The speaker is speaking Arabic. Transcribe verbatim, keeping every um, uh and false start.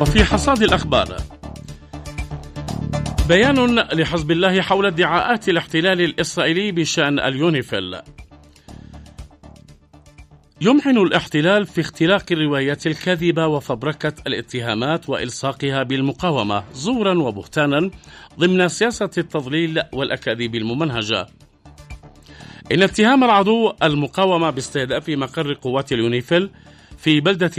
وفي حصاد الأخبار، بيان لحزب الله حول ادعاءات الاحتلال الإسرائيلي بشأن اليونيفيل. يمعن الاحتلال في اختلاق الروايات الكاذبة وفبركة الاتهامات وإلصاقها بالمقاومة زورا وبهتانا ضمن سياسة التضليل والأكاذيب الممنهجة. إن اتهام العدو المقاومة باستهداف مقر قوات اليونيفيل في بلدة